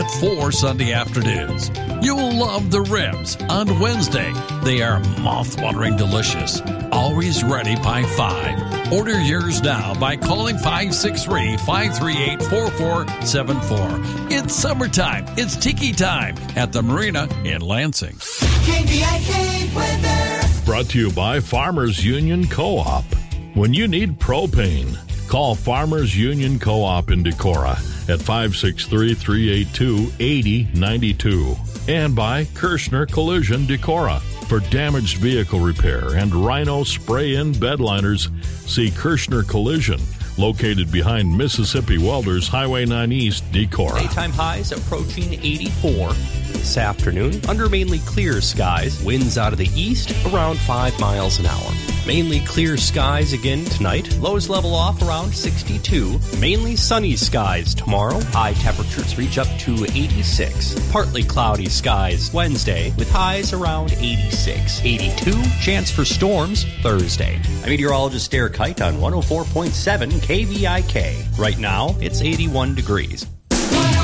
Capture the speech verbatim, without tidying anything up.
at four Sunday afternoons. You'll love the ribs on Wednesday. They are mouth-watering delicious. Always ready by five. Order yours now by calling five six three, five three eight, four four seven four. It's summertime. It's tiki time at the Marina in Lansing. K V I K weather. Brought to you by Farmers Union Co-op. When you need propane, call Farmers Union Co-op in Decorah at five six three, three eight two, eight zero nine two. And by Kirshner Collision Decorah. For damaged vehicle repair and Rhino spray-in bed liners, see Kirshner Collision, located behind Mississippi Welders, Highway nine East, Decorah. Daytime highs approaching eighty-four. This afternoon, under mainly clear skies, winds out of the east around five miles an hour. Mainly clear skies again tonight. Lows level off around sixty-two. Mainly sunny skies tomorrow. High temperatures reach up to eighty-six. Partly cloudy skies Wednesday with highs around eighty-six. eighty-two, chance for storms Thursday. I'm meteorologist Derek Height on one oh four point seven K V I K. Right now, it's eighty-one degrees.